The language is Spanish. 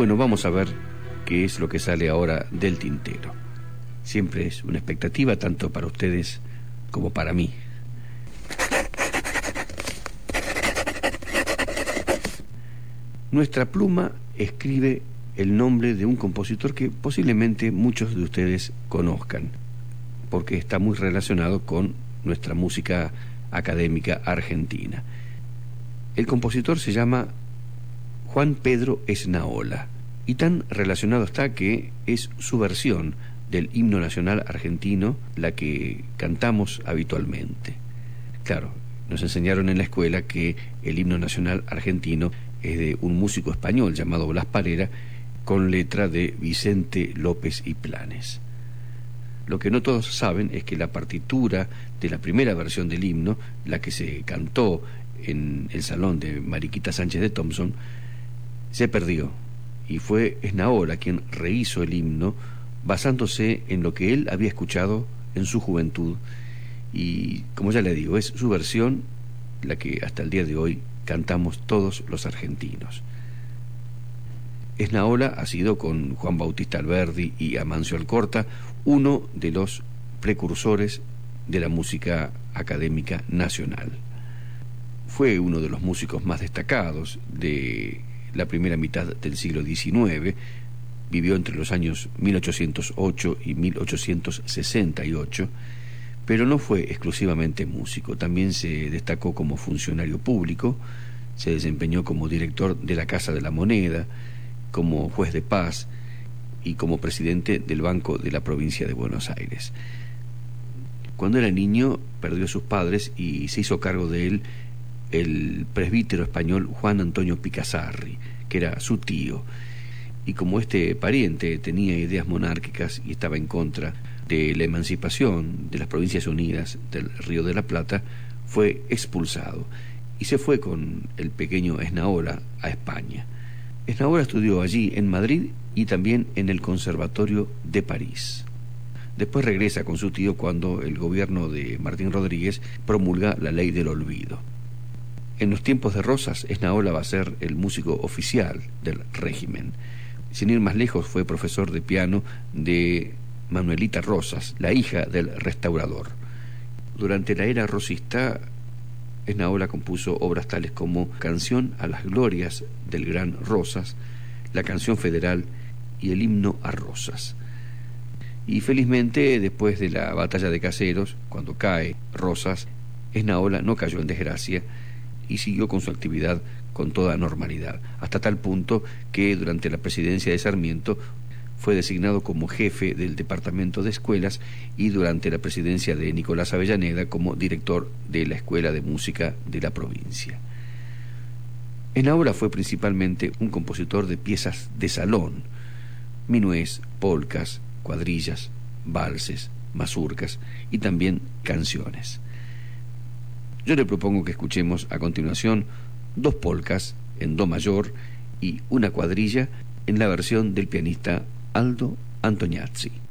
Bueno, vamos a ver qué es lo que sale ahora del tintero. Siempre es una expectativa tanto para ustedes como para mí. Nuestra pluma escribe el nombre de un compositor que posiblemente muchos de ustedes conozcan, porque está muy relacionado con nuestra música académica argentina. El compositor se llama Juan Pedro Esnaola, y tan relacionado está que es su versión del himno nacional argentino la que cantamos habitualmente. Claro, nos enseñaron en la escuela que el himno nacional argentino es de un músico español llamado Blas Parera, con letra de Vicente López y Planes. Lo que no todos saben es que la partitura de la primera versión del himno, la que se cantó en el salón de Mariquita Sánchez de Thompson, se perdió, y fue Esnaola quien rehizo el himno basándose en lo que él había escuchado en su juventud, y como ya le digo, es su versión la que hasta el día de hoy cantamos todos los argentinos. Esnaola ha sido, con Juan Bautista Alberdi y Amancio Alcorta, uno de los precursores de la música académica nacional. Fue uno de los músicos más destacados de la primera mitad del siglo XIX, vivió entre los años 1808 y 1868, pero no fue exclusivamente músico, también se destacó como funcionario público, se desempeñó como director de la Casa de la Moneda, como juez de paz y como presidente del Banco de la Provincia de Buenos Aires. Cuando era niño perdió a sus padres y se hizo cargo de él el presbítero español Juan Antonio Picasarri, que era su tío, y como este pariente tenía ideas monárquicas y estaba en contra de la emancipación de las Provincias Unidas del Río de la Plata, fue expulsado y se fue con el pequeño Esnaola a España. Esnaola estudió allí en Madrid y también en el Conservatorio de París. Después regresa con su tío cuando el gobierno de Martín Rodríguez promulga la Ley del Olvido. En los tiempos de Rosas, Esnaola va a ser el músico oficial del régimen. Sin ir más lejos, fue profesor de piano de Manuelita Rosas, la hija del restaurador. Durante la era rosista, Esnaola compuso obras tales como Canción a las Glorias del Gran Rosas, la Canción Federal y el Himno a Rosas. Y felizmente, después de la batalla de Caseros, cuando cae Rosas, Esnaola no cayó en desgracia y siguió con su actividad con toda normalidad, hasta tal punto que durante la presidencia de Sarmiento fue designado como jefe del Departamento de Escuelas y durante la presidencia de Nicolás Avellaneda como director de la Escuela de Música de la provincia. Esnaola fue principalmente un compositor de piezas de salón, minués, polcas, cuadrillas, valses, mazurcas y también canciones. Yo le propongo que escuchemos a continuación 2 polcas en do mayor y una cuadrilla en la versión del pianista Aldo Antoniazzi.